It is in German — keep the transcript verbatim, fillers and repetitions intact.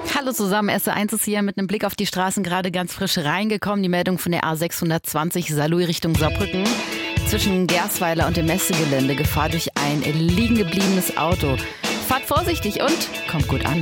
Hallo zusammen, S eins ist hier mit einem Blick auf die Straßen gerade ganz frisch reingekommen. Die Meldung von der A sechshundertzwanzig Saarlouis Richtung Saarbrücken. Zwischen Gersweiler und dem Messegelände Gefahr durch ein liegen gebliebenes Auto. Fahrt vorsichtig und kommt gut an.